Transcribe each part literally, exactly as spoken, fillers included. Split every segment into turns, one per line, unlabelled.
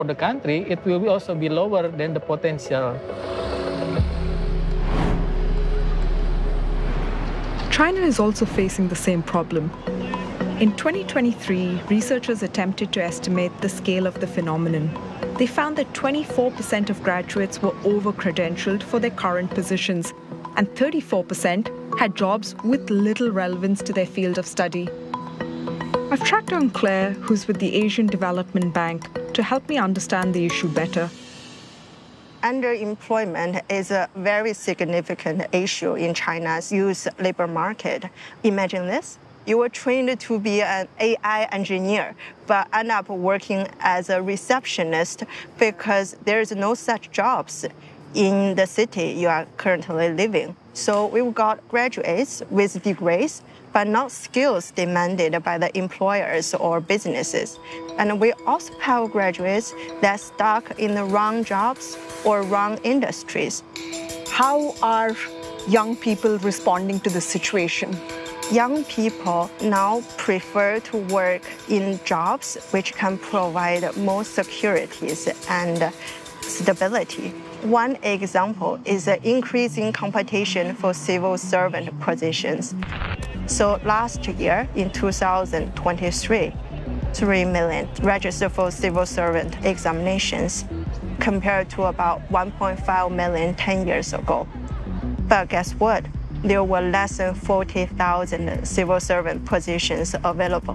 For the country, it will also be lower than the potential.
China is also facing the same problem. In twenty twenty-three, researchers attempted to estimate the scale of the phenomenon. They found that twenty-four percent of graduates were over-credentialed for their current positions, and thirty-four percent had jobs with little relevance to their field of study. I've tracked down Claire, who's with the Asian Development Bank, to help me understand the issue better.
Underemployment is a very significant issue in China's youth labor market. Imagine this. You were trained to be an A I engineer, but end up working as a receptionist because there's no such jobs in the city you are currently living. So we've got graduates with degrees, but not skills demanded by the employers or businesses. And we also have graduates that are stuck in the wrong jobs or wrong industries.
How are young people responding to the situation?
Young people now prefer to work in jobs which can provide more securities and stability. One example is the increasing competition for civil servant positions. So last year, in two thousand twenty-three, three million registered for civil servant examinations, compared to about one point five million ten years ago. But guess what? There were less than forty thousand civil servant positions available.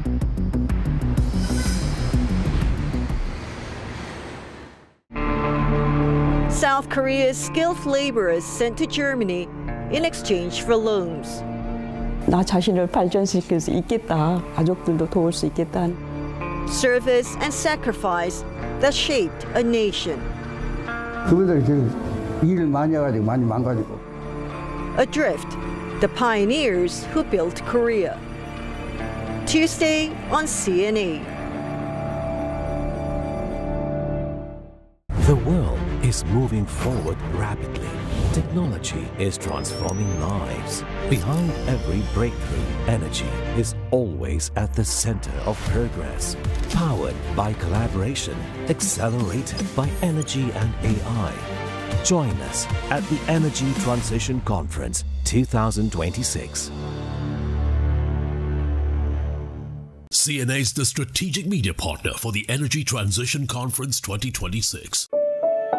South Korea's skilled laborers sent to Germany in exchange for loans.
나 자신을 발전시킬 수 있겠다. 가족들도 도울 수 있겠다.
Service and sacrifice that shaped a nation.
그분들이 지금 일을 많이 해가지고 많이 망가지고.
Adrift, the pioneers who built Korea. Tuesday on C N A.
The world is moving forward rapidly. Technology is transforming lives. Behind every breakthrough, energy is always at the center of progress. Powered by collaboration, accelerated by energy and A I. Join us at the Energy Transition Conference twenty twenty-six.
C N A is the strategic media partner for the Energy Transition Conference twenty twenty-six.